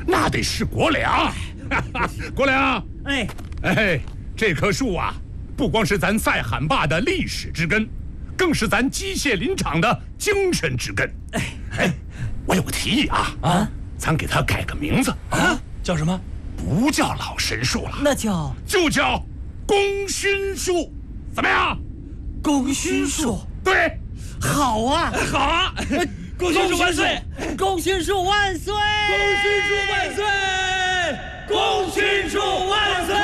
那得是国梁。国梁，哎，这棵树啊，不光是咱赛罕坝的历史之根，更是咱机械林场的精神之根。哎，我有个提议啊，咱给它改个名字啊，叫什么？ 不叫老神树了， 那就叫功勋树，怎么样？ 功勋树， 对， 好啊， 好啊！功勋树万岁！ 功勋树万岁！ 功勋树万岁！功勋树万岁！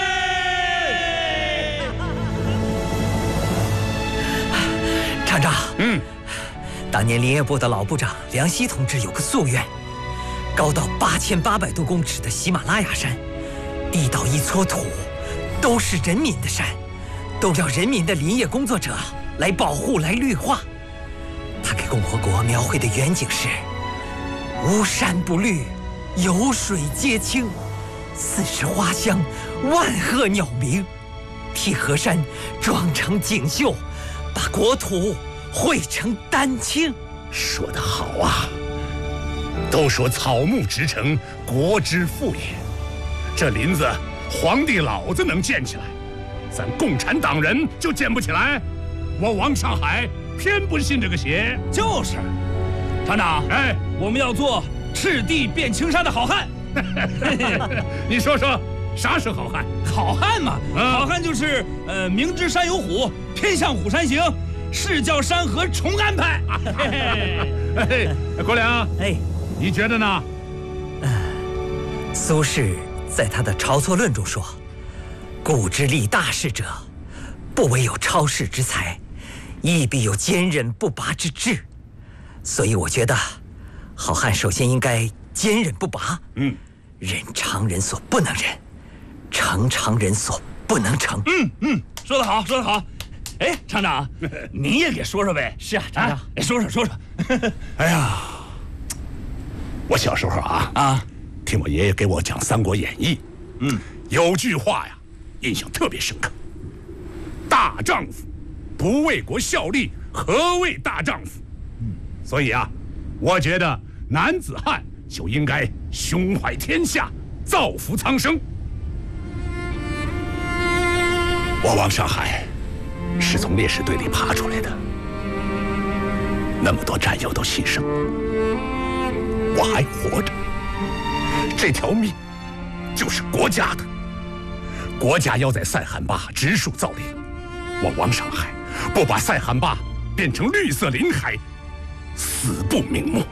厂长，当年林业部的老部长梁希同志有个夙愿，高到8800多公尺的喜马拉雅山，地道一撮土，都是人民的山，都要人民的林业工作者来保护、来绿化。他给共和国描绘的远景是：无山不绿，有水皆清，四时花香，万壑鸟鸣，替河山装成锦绣，把国土绘成丹青。 说得好啊！都说草木植成，国之父也。这林子，皇帝老子能建起来，咱共产党人就建不起来。我王上海偏不信这个邪。 就是，厂长，我们要做赤地变青山的好汉。 你说说，啥是好汉？ 好汉嘛，好汉就是明知山有虎，偏向虎山行，是叫山河重安排。 国梁，你觉得呢？ 苏轼在他的《晁错论》中说：“古之立大事者，不惟有超世之才，亦必有坚韧不拔之志。”所以我觉得，好汉首先应该坚韧不拔，忍常人所不能忍，成常人所不能成。 说得好，说得好。哎，厂长，您也给说说呗。 是啊，厂长， 说说。 哎呀，我小时候听我爷爷给我讲《三国演义》，有句话呀，印象特别深刻：大丈夫不为国效力，何谓大丈夫？所以我觉得男子汉就应该胸怀天下，造福苍生。我王上海是从烈士队里爬出来的，那么多战友都牺牲，我还活着，这条命就是国家的。国家要在赛罕坝植树造林，我王上海不把赛罕坝变成绿色林海，死不瞑目。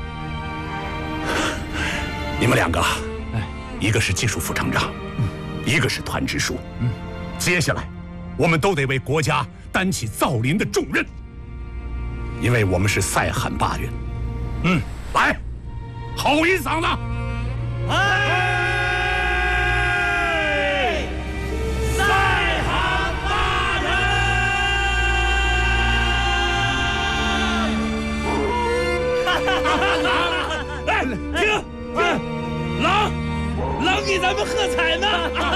你们两个，一个是技术副厂长，一个是团支书，接下来我们都得为国家担起造林的重任，因为我们是赛罕坝人。来，吼一嗓子！ 赛罕坝人！来，停！狼给咱们喝彩呢！